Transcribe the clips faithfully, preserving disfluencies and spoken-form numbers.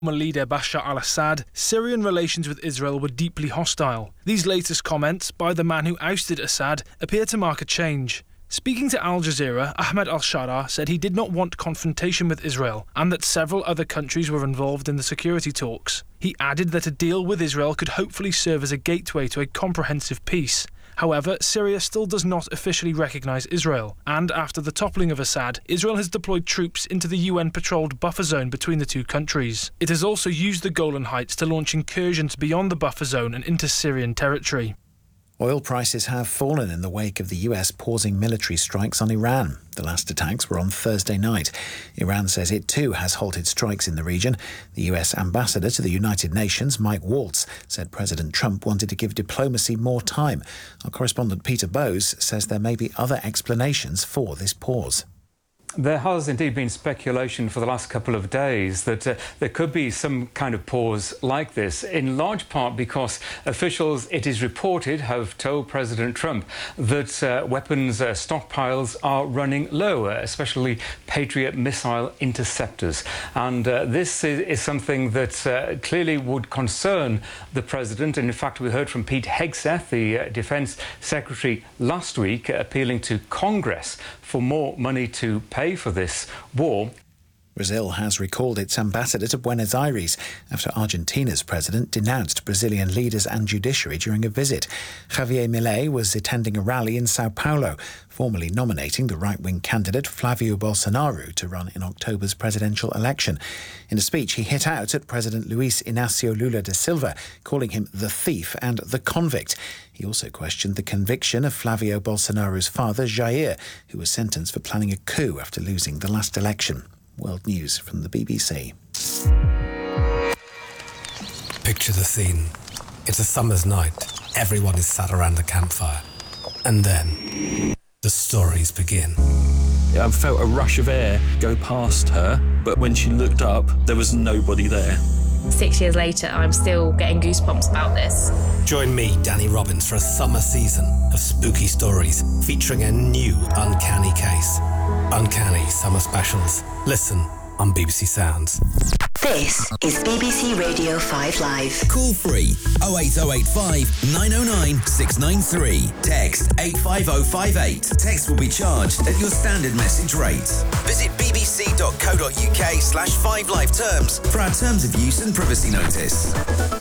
leader Bashar al-Assad, Syrian relations with Israel were deeply hostile. These latest comments by the man who ousted Assad appear to mark a change. Speaking to Al Jazeera, Ahmed al-Sharaa said he did not want confrontation with Israel and that several other countries were involved in the security talks. He added that a deal with Israel could hopefully serve as a gateway to a comprehensive peace. However, Syria still does not officially recognise Israel, and after the toppling of Assad, Israel has deployed troops into the U N-patrolled buffer zone between the two countries. It has also used the Golan Heights to launch incursions beyond the buffer zone and into Syrian territory. Oil prices have fallen in the wake of the U S pausing military strikes on Iran. The last attacks were on Thursday night. Iran says it too has halted strikes in the region. The U S ambassador to the United Nations, Mike Waltz, said President Trump wanted to give diplomacy more time. Our correspondent Peter Bowes says there may be other explanations for this pause. There has indeed been speculation for the last couple of days that uh, there could be some kind of pause like this, in large part because officials, it is reported, have told President Trump that uh, weapons uh, stockpiles are running low, especially Patriot missile interceptors. And uh, this is, is something that uh, clearly would concern the president. And in fact, we heard from Pete Hegseth, the uh, Defence Secretary, last week, uh, appealing to Congress for more money to pay for this war. Brazil has recalled its ambassador to Buenos Aires after Argentina's president denounced Brazilian leaders and judiciary during a visit. Javier Milei was attending a rally in Sao Paulo, formally nominating the right-wing candidate Flavio Bolsonaro to run in October's presidential election. In a speech, he hit out at President Luis Inácio Lula da Silva, calling him the thief and the convict. He also questioned the conviction of Flavio Bolsonaro's father, Jair, who was sentenced for planning a coup after losing the last election. World News from the B B C. Picture the scene. It's a summer's night. Everyone is sat around a campfire. And then the stories begin. I felt a rush of air go past her, but when she looked up, there was nobody there. Six years later, I'm still getting goosebumps about this. Join me, Danny Robbins, for a summer season of spooky stories featuring a new uncanny case. Uncanny Summer Specials. Listen on B B C Sounds. This is B B C Radio five Live. Call free oh eight oh eight five nine oh nine six nine three. Text eight five oh five eight. Text will be charged at your standard message rates. Visit bbc.co.uk slash 5live terms for our terms of use and privacy notice.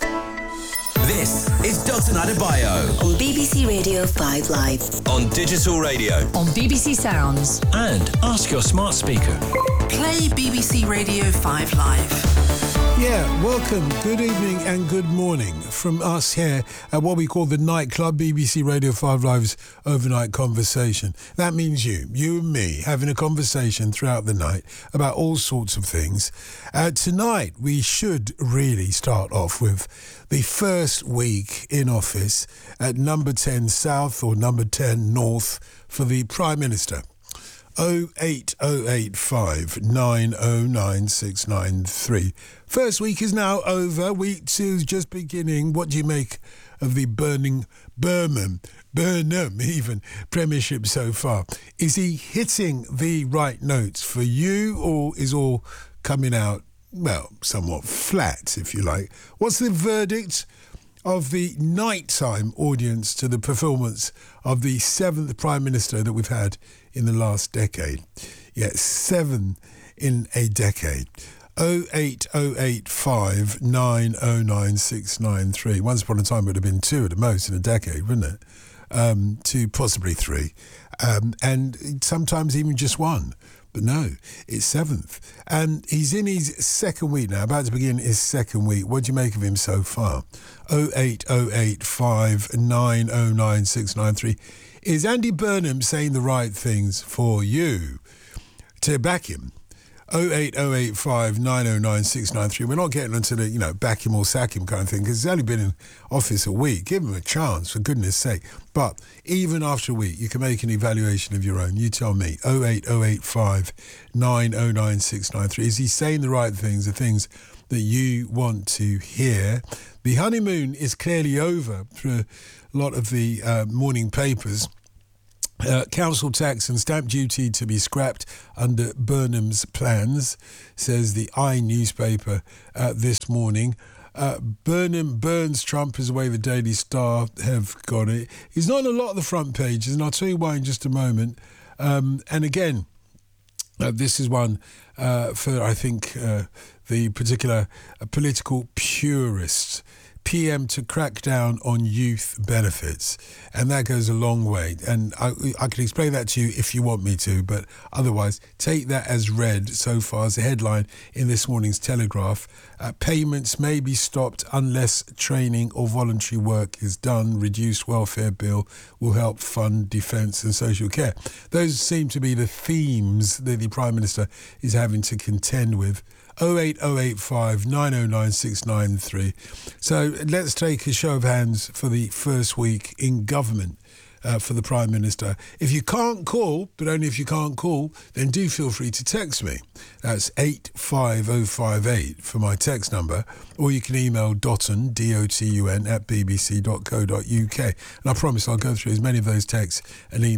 This is Dalton Adebayo on B B C Radio five Live. On digital radio. On B B C Sounds. And ask your smart speaker. Play B B C Radio five Live. Yeah, welcome, good evening and good morning from us here at what we call the Nightclub, B B C Radio five Live's overnight conversation. That means you, you and me, having a conversation throughout the night about all sorts of things. Uh, tonight, we should really start off with the first week in office at number ten South or number ten North for the Prime Minister. oh eight oh eight five nine oh nine six nine three. First week is now over. Week two is just beginning. What do you make of the burning Birmingham, Burnham even, Premiership so far? Is he hitting the right notes for you, or is all coming out, well, somewhat flat, if you like? What's the verdict of the nighttime audience to the performance of the seventh Prime Minister that we've had in the last decade? Yes, seven in a decade. oh eight oh eight five nine oh nine six nine three. Once upon a time it would have been two at the most in a decade, wouldn't it? Um, two, possibly three. Um, and sometimes even just one. But no, it's seventh. And he's in his second week now, about to begin his second week. What do you make of him so far? oh eight oh eight five nine oh nine six nine three. Is Andy Burnham saying the right things for you? To back him, oh eight oh eight five nine oh nine six nine three. We're not getting into the, you know, back him or sack him kind of thing, because he's only been in office a week. Give him a chance, for goodness sake. But even after a week, you can make an evaluation of your own. You tell me. oh eight oh eight five nine oh nine six nine three. Is he saying the right things, the things that you want to hear? The honeymoon is clearly over for a lot of the uh, morning papers. Uh, council tax and stamp duty to be scrapped under Burnham's plans, says the I newspaper uh, this morning. Uh, Burnham burns Trump is the way the Daily Star have got it. He's not on a lot of the front pages, and I'll tell you why in just a moment. Um, and again, uh, this is one uh, for, I think, uh, the particular uh, political purists. P M to crack down on youth benefits, and that goes a long way, and I, I can explain that to you if you want me to, but otherwise take that as read so far as a headline in this morning's Telegraph. Uh, payments may be stopped unless training or voluntary work is done. Reduced welfare bill will help fund defence and social care. Those seem to be the themes that the Prime Minister is having to contend with. oh eight oh eight five nine oh nine six nine three. So let's take a show of hands for the first week in government uh, for the Prime Minister. If you can't call, but only if you can't call, then do feel free to text me. That's eight five oh five eight for my text number, or you can email dotun, D O T U N, at b b c dot co dot u k. And I promise I'll go through as many of those texts and emails